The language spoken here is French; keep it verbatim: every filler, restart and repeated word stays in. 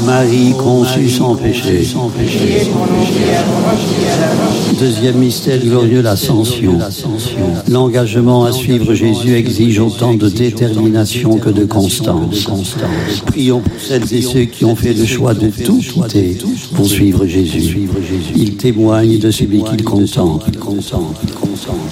Marie conçue sans péché. Deuxième mystère glorieux, l'ascension. L'engagement à suivre Jésus exige autant de détermination que de constance. Prions pour celles et ceux qui ont fait le choix de tout quitter pour suivre Jésus. Ils témoignent de celui qu'ils contemplent.